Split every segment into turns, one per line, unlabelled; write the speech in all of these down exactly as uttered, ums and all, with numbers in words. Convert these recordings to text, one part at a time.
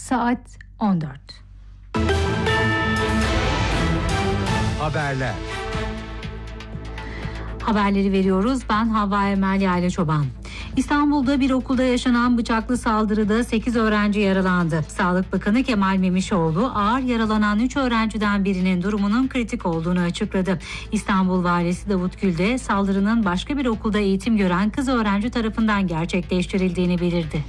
Saat on dört.
Haberler.
Haberleri veriyoruz. Ben Havva Emel Yayla Çoban. İstanbul'da bir okulda yaşanan bıçaklı saldırıda sekiz öğrenci yaralandı. Sağlık Bakanı Kemal Memişoğlu ağır yaralanan üç öğrenciden birinin durumunun kritik olduğunu açıkladı. İstanbul Valisi Davut Gül de saldırının başka bir okulda eğitim gören kız öğrenci tarafından gerçekleştirildiğini bildirdi.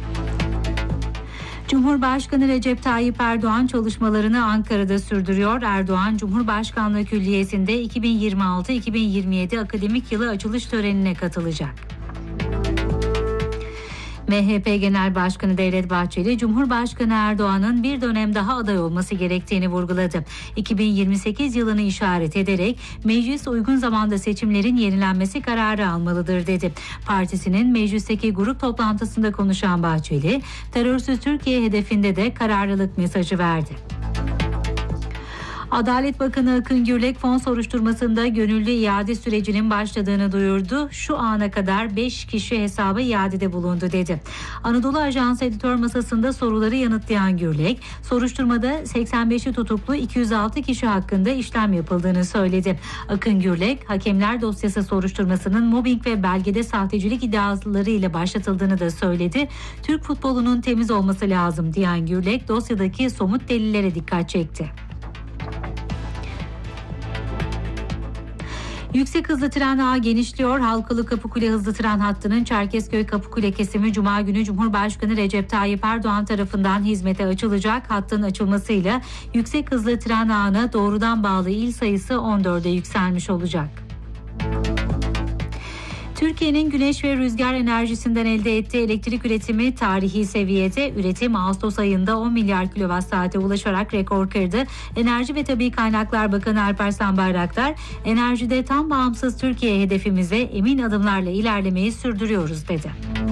Cumhurbaşkanı Recep Tayyip Erdoğan çalışmalarını Ankara'da sürdürüyor. Erdoğan, Cumhurbaşkanlığı Külliyesi'nde iki bin yirmi altı iki bin yirmi yedi akademik yılı açılış törenine katılacak. M H P Genel Başkanı Devlet Bahçeli, Cumhurbaşkanı Erdoğan'ın bir dönem daha aday olması gerektiğini vurguladı. iki bin yirmi sekiz yılını işaret ederek meclis uygun zamanda seçimlerin yenilenmesi kararı almalıdır dedi. Partisinin meclisteki grup toplantısında konuşan Bahçeli, terörsüz Türkiye hedefinde de kararlılık mesajı verdi. Adalet Bakanı Akın Gürlek fon soruşturmasında gönüllü iade sürecinin başladığını duyurdu. Şu ana kadar beş kişi hesaba iadede bulundu dedi. Anadolu Ajansı editör masasında soruları yanıtlayan Gürlek, soruşturmada seksen beşi tutuklu iki yüz altı kişi hakkında işlem yapıldığını söyledi. Akın Gürlek, hakemler dosyası soruşturmasının mobbing ve belgede sahtecilik iddiaları ile başlatıldığını da söyledi. Türk futbolunun temiz olması lazım diyen Gürlek, dosyadaki somut delillere dikkat çekti. Yüksek hızlı tren ağı genişliyor. Halkalı Kapıkule hızlı tren hattının Çerkezköy Kapıkule kesimi Cuma günü Cumhurbaşkanı Recep Tayyip Erdoğan tarafından hizmete açılacak. Hattın açılmasıyla yüksek hızlı tren ağına doğrudan bağlı il sayısı on dörde yükselmiş olacak. Türkiye'nin güneş ve rüzgar enerjisinden elde ettiği elektrik üretimi tarihi seviyede. Üretim Ağustos ayında on milyar kilowatt saate ulaşarak rekor kırdı. Enerji ve Tabii Kaynaklar Bakanı Alparslan Bayraktar, enerjide tam bağımsız Türkiye hedefimize emin adımlarla ilerlemeyi sürdürüyoruz dedi.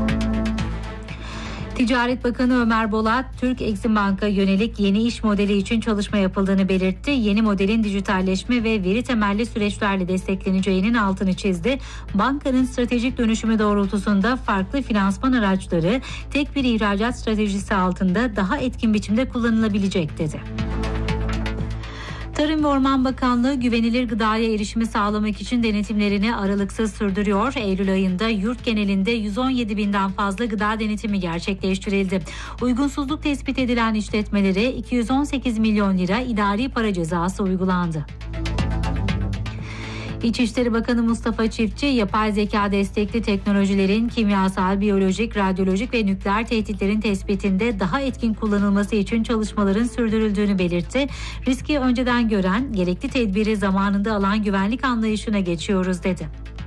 Ticaret Bakanı Ömer Bolat, Türk Exim Bank'a yönelik yeni iş modeli için çalışma yapıldığını belirtti. Yeni modelin dijitalleşme ve veri temelli süreçlerle destekleneceğinin altını çizdi. Bankanın stratejik dönüşümü doğrultusunda farklı finansman araçları tek bir ihracat stratejisi altında daha etkin biçimde kullanılabilecek dedi. Tarım ve Orman Bakanlığı güvenilir gıdaya erişimi sağlamak için denetimlerini aralıksız sürdürüyor. Eylül ayında yurt genelinde yüz on yedi binden fazla gıda denetimi gerçekleştirildi. Uygunsuzluk tespit edilen işletmelere iki yüz on sekiz milyon lira idari para cezası uygulandı. İçişleri Bakanı Mustafa Çiftçi, yapay zeka destekli teknolojilerin kimyasal, biyolojik, radyolojik ve nükleer tehditlerin tespitinde daha etkin kullanılması için çalışmaların sürdürüldüğünü belirtti. Riski önceden gören, gerekli tedbiri zamanında alan güvenlik anlayışına geçiyoruz dedi.